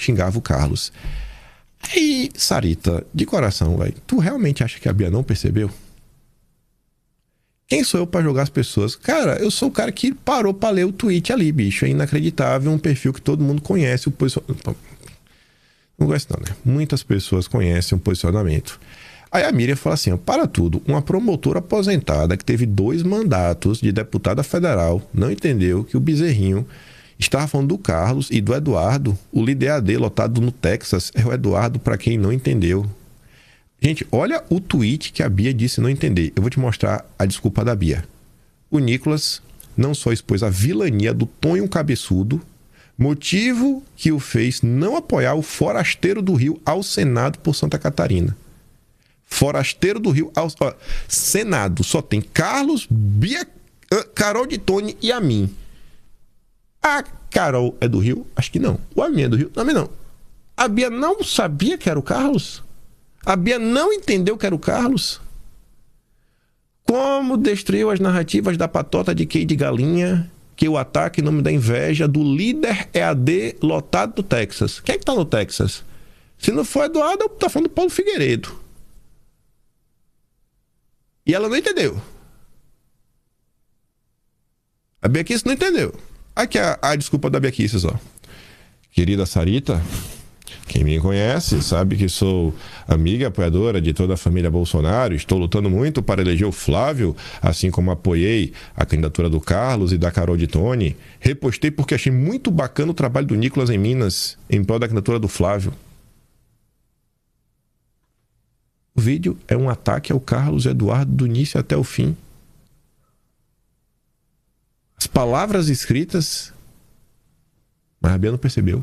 xingava o Carlos. Aí, Sarita, de coração, velho, tu realmente acha que a Bia não percebeu? Quem sou eu pra julgar as pessoas? Cara, eu sou o cara que parou pra ler o tweet ali, bicho. É inacreditável, um perfil que todo mundo conhece. Não conhece não, né? Muitas pessoas conhecem o posicionamento. Aí a Miriam fala assim, ó, para tudo, uma promotora aposentada que teve 2 mandatos de deputada federal não entendeu que o Bezerrinho estava falando do Carlos e do Eduardo. O líder AD lotado no Texas é o Eduardo, para quem não entendeu. Gente, olha o tweet que a Bia disse não entender. Eu vou te mostrar a desculpa da Bia. O Nicolas não só expôs a vilania do Tonho Cabeçudo, motivo que o fez não apoiar o Forasteiro do Rio ao Senado por Santa Catarina. Forasteiro do Rio ao Senado. Só tem Carlos, Bia, Carol de Tone e a mim. A Carol é do Rio? Acho que não. O Amin é do Rio? Também não. A Bia não sabia que era o Carlos? A Bia não entendeu que era o Carlos? Como destruiu as narrativas da patota de Key de Galinha, que o ataque em nome da inveja do líder EAD lotado do Texas. Quem é que tá no Texas? Se não for Eduardo, eu tô falando do Paulo Figueiredo. E ela não entendeu. A Bia Kicis não entendeu. Aqui a desculpa da Bia Kicis, ó. Querida Sarita, quem me conhece sabe que sou amiga e apoiadora de toda a família Bolsonaro. Estou lutando muito para eleger o Flávio, assim como apoiei a candidatura do Carlos e da Carol de Tone. Repostei porque achei muito bacana o trabalho do Nicolas em Minas, em prol da candidatura do Flávio. O vídeo é um ataque ao Carlos Eduardo do início até o fim. As palavras escritas, mas a Bia não percebeu.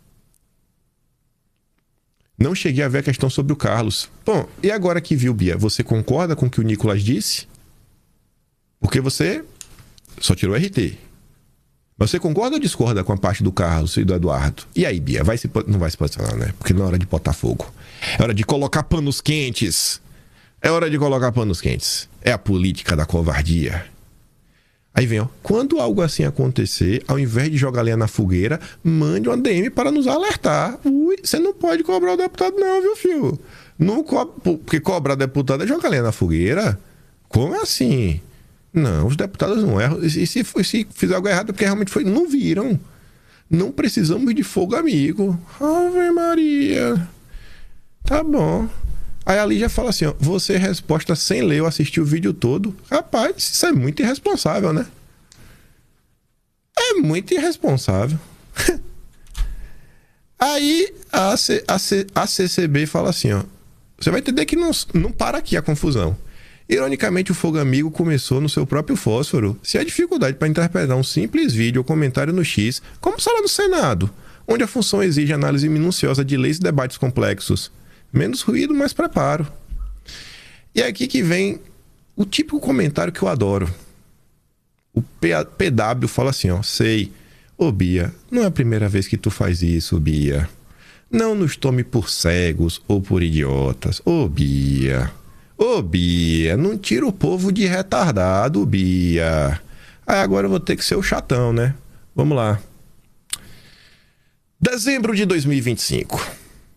Não cheguei a ver a questão sobre o Carlos. Bom, e agora que viu, Bia, você concorda com o que o Nicolas disse? Porque você só tirou RT. Mas você concorda ou discorda com a parte do Carlos e do Eduardo? E aí, Bia, não vai se posicionar, né? Porque não é hora de botar fogo. É hora de colocar panos quentes. É hora de colocar panos quentes. É a política da covardia. Aí vem, ó. Quando algo assim acontecer, ao invés de jogar lenha na fogueira, mande uma DM para nos alertar. Ui, você não pode cobrar o deputado não, viu, filho? Não porque cobrar deputado é jogar lenha na fogueira? Como é assim? Não, os deputados não erram. E se fizer algo errado é porque realmente foi. Não viram. Não precisamos de fogo amigo. Ave Maria. Tá bom. Aí a Lígia fala assim, ó, você resposta sem ler ou assistir o vídeo todo. Rapaz, isso é muito irresponsável, né? É muito irresponsável. Aí a CCB fala assim, ó, você vai entender que não para aqui a confusão. Ironicamente, o fogo amigo começou no seu próprio fósforo. Se há dificuldade para interpretar um simples vídeo ou comentário no X, como sala no Senado, onde a função exige análise minuciosa de leis e debates complexos. Menos ruído, mais preparo. E é aqui que vem o típico comentário que eu adoro. O PW fala assim, ó, sei. Ô Bia, não é a primeira vez que tu faz isso, Bia. Não nos tome por cegos ou por idiotas. Ô Bia, não tira o povo de retardado, Bia. Aí agora eu vou ter que ser o chatão, né? Vamos lá. Dezembro de 2025.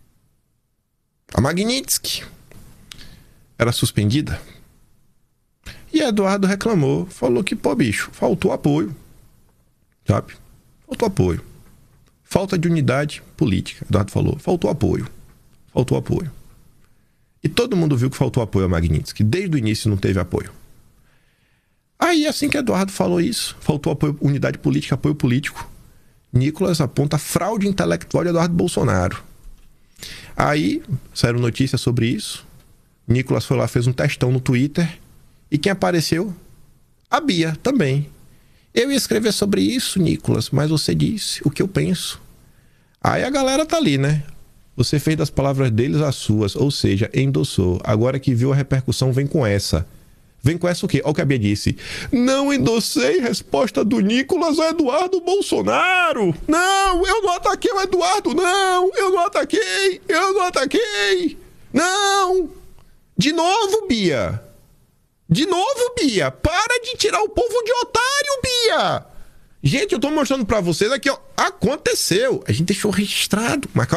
A Magnitsky era suspendida. E Eduardo reclamou, falou que, pô, bicho, faltou apoio. Sabe? Faltou apoio. Falta de unidade política. Eduardo falou, faltou apoio. Faltou apoio. E todo mundo viu que faltou apoio a Magnitsky. Desde o início não teve apoio. Aí, assim que Eduardo falou isso, faltou apoio, unidade política, apoio político, Nicolas aponta fraude intelectual de Eduardo Bolsonaro. Aí, saíram notícias sobre isso. Nicolas foi lá, fez um textão no Twitter. E quem apareceu? A Bia, também. Eu ia escrever sobre isso, Nicolas, mas você disse o que eu penso. Aí a galera tá ali, né? Você fez das palavras deles as suas, ou seja, endossou. Agora que viu a repercussão, vem com essa. Vem com essa o quê? Olha o que a Bia disse. Não endossei resposta do Nicolas ao Eduardo Bolsonaro. Não, eu não ataquei o Eduardo, não. Eu não ataquei. Não. De novo, Bia. Para de tirar o povo de otário, Bia. Gente, eu tô mostrando pra vocês aqui, ó. Aconteceu. A gente deixou registrado. Mas